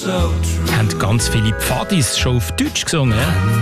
Haben ganz viele Pfadis schon auf Deutsch gesungen.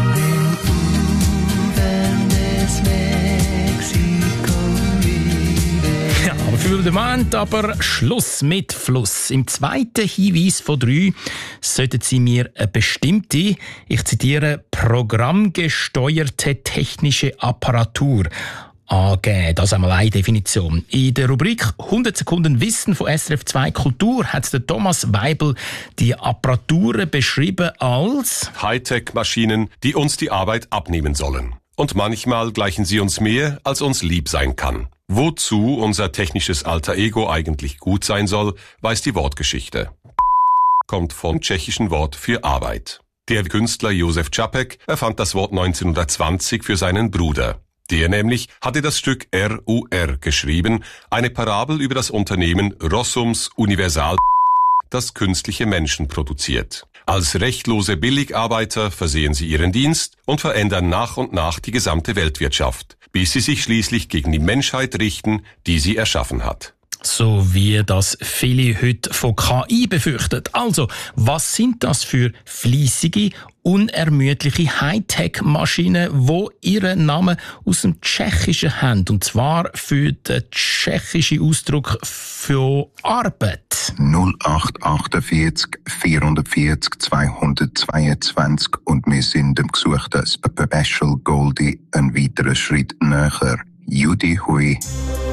Ja, aber für den Moment aber Schluss mit Fluss. Im zweiten Hinweis von 3 sollten Sie mir eine bestimmte, ich zitiere, programmgesteuerte technische Apparatur angeben. Das ist einmal eine Definition. In der Rubrik 100 Sekunden Wissen von SRF 2 Kultur hat der Thomas Weibel die Apparaturen beschrieben als Hightech-Maschinen, die uns die Arbeit abnehmen sollen. Und manchmal gleichen sie uns mehr, als uns lieb sein kann. Wozu unser technisches Alter Ego eigentlich gut sein soll, weiß die Wortgeschichte. Kommt vom tschechischen Wort für Arbeit. Der Künstler Josef Čapek erfand das Wort 1920 für seinen Bruder. Der nämlich hatte das Stück RUR geschrieben, eine Parabel über das Unternehmen Rossums Universal, das künstliche Menschen produziert. Als rechtlose Billigarbeiter versehen sie ihren Dienst und verändern nach und nach die gesamte Weltwirtschaft, bis sie sich schließlich gegen die Menschheit richten, die sie erschaffen hat. so wie das viele heute von KI befürchten. Also, was sind das für fleissige, unermüdliche Hightech-Maschinen, die ihren Namen aus dem Tschechischen haben? Und zwar für den tschechischen Ausdruck für Arbeit. 0848 440 222 und wir sind dem gesuchten Special Goldie einen weiteren Schritt näher. Judy Hui.